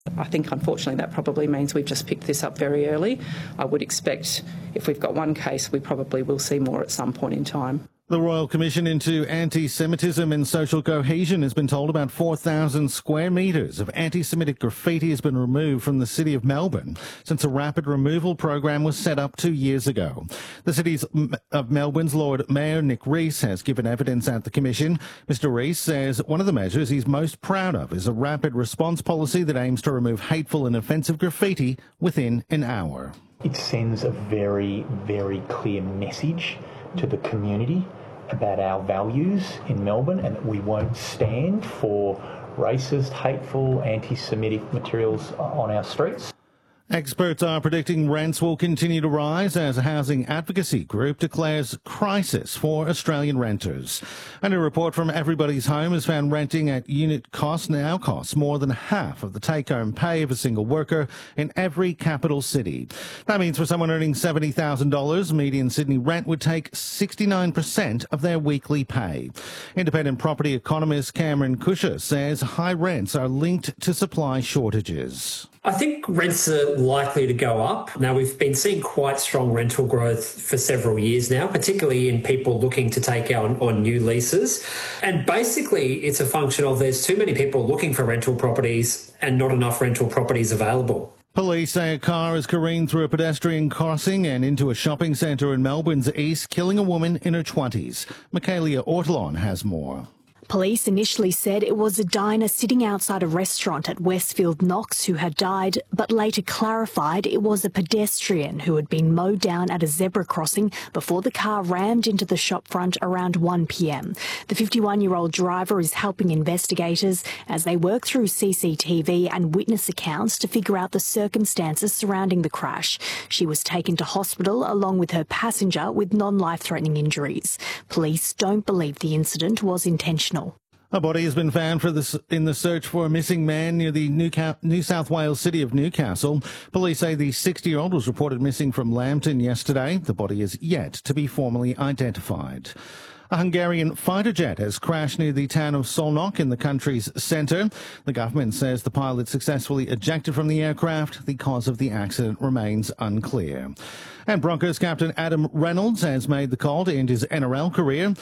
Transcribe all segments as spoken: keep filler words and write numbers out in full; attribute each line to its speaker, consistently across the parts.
Speaker 1: I think, unfortunately, that probably means we've just picked this up very early. I would expect if we've got one case, we probably will see more at some point in time.
Speaker 2: The Royal Commission into Anti-Semitism and Social Cohesion has been told about four thousand square metres of anti-Semitic graffiti has been removed from the City of Melbourne since a rapid removal program was set up two years ago. The City of Melbourne's Lord Mayor Nick Rees has given evidence at the Commission. Mister Rees says one of the measures he's most proud of is a rapid response policy that aims to remove hateful and offensive graffiti within an hour.
Speaker 3: It sends a very, very clear message to the community about our values in Melbourne, and that we won't stand for racist, hateful, anti-Semitic materials on our streets.
Speaker 2: Experts are predicting rents will continue to rise as a housing advocacy group declares crisis for Australian renters. And a report from Everybody's Home has found renting at unit cost now costs more than half of the take-home pay of a single worker in every capital city. That means for someone earning seventy thousand dollars, median Sydney rent would take sixty-nine percent of their weekly pay. Independent property economist Cameron Cusher says high rents are linked to supply shortages.
Speaker 4: I think rents are likely to go up. Now, we've been seeing quite strong rental growth for several years now, particularly in people looking to take out on new leases. And basically, it's a function of there's too many people looking for rental properties and not enough rental properties available.
Speaker 2: Police say a car has careened through a pedestrian crossing and into a shopping centre in Melbourne's east, killing a woman in her twenties. Michaelia Ortolon has more.
Speaker 5: Police initially said it was a diner sitting outside a restaurant at Westfield Knox who had died, but later clarified it was a pedestrian who had been mowed down at a zebra crossing before the car rammed into the shopfront around one p m. The fifty-one-year-old driver is helping investigators as they work through C C T V and witness accounts to figure out the circumstances surrounding the crash. She was taken to hospital along with her passenger with non-life-threatening injuries. Police don't believe the incident was intentional.
Speaker 2: A body has been found for this in the search for a missing man near the Newca- New South Wales city of Newcastle. Police say the sixty-year-old was reported missing from Lambton yesterday. The body is yet to be formally identified. A Hungarian fighter jet has crashed near the town of Szolnok in the country's centre. The government says the pilot successfully ejected from the aircraft. The cause of the accident remains unclear. And Broncos captain Adam Reynolds has made the call to end his N R L career.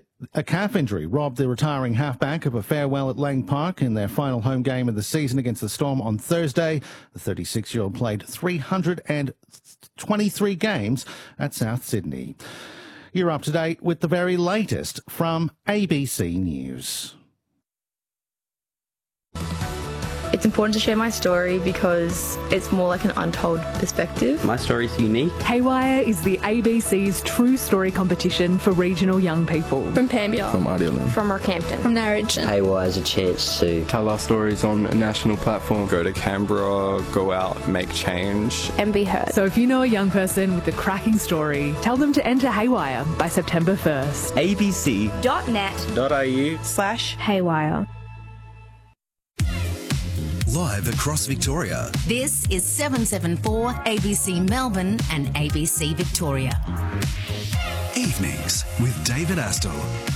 Speaker 2: A calf injury robbed the retiring halfback of a farewell at Lang Park in their final home game of the season against the Storm on Thursday. The thirty-six-year-old played three hundred twenty-three games at South Sydney. You're up to date with the very latest from A B C News.
Speaker 6: It's important to share my story because it's more like an untold perspective.
Speaker 7: My story is unique.
Speaker 8: Haywire is the A B C's true story competition for regional young people.
Speaker 6: From Pambia.
Speaker 9: From Idealand.
Speaker 6: From Rockhampton. From Narrogin.
Speaker 10: Haywire is a chance to
Speaker 9: tell our stories on a national platform. Go to Canberra, go out, make change.
Speaker 6: And be heard.
Speaker 8: So if you know a young person with a cracking story, tell them to enter Haywire by September first.
Speaker 11: abc.net.au slash Haywire.
Speaker 12: Live across Victoria.
Speaker 13: This is seven seven four A B C Melbourne and A B C Victoria.
Speaker 12: Evenings with David Astle.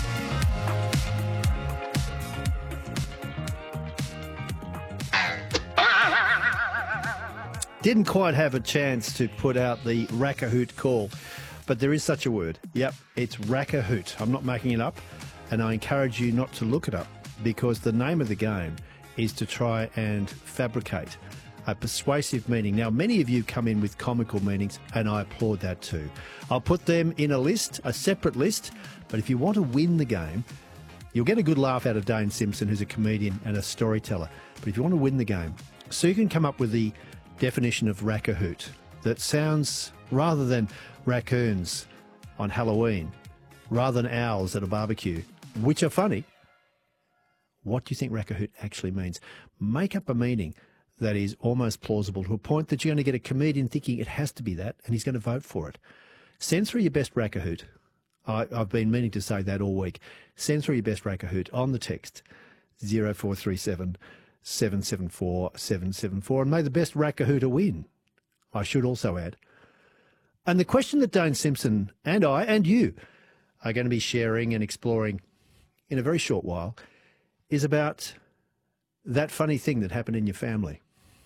Speaker 14: Didn't quite have a chance to put out the Rackahoot call, but there is such a word. Yep, it's Rackahoot. I'm not making it up, and I encourage you not to look it up because the name of the game is to try and fabricate a persuasive meaning. Now, many of you come in with comical meanings, and I applaud that too. I'll put them in a list, a separate list, but if you want to win the game, you'll get a good laugh out of Dane Simpson, who's a comedian and a storyteller. But if you want to win the game, so you can come up with the definition of Rackahoot that sounds, rather than raccoons on Halloween, rather than owls at a barbecue, which are funny, what do you think Rackahoot actually means? Make up a meaning that is almost plausible to a point that you're going to get a comedian thinking it has to be that, and he's going to vote for it. Send through your best Rackahoot. I, I've been meaning to say that all week. Send through your best Rackahoot on the text zero four three seven, seven seven four, seven seven four, and may the best Rackahooter win, I should also add. And the question that Dane Simpson and I and you are going to be sharing and exploring in a very short while is about that funny thing that happened in your family.